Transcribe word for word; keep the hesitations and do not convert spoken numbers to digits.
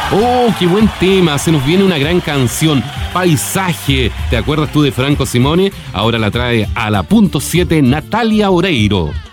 Oh, qué buen tema, se nos viene una gran canción, Paisaje. ¿Te acuerdas tú de Franco Simone? Ahora la trae a la punto siete Natalia Oreiro.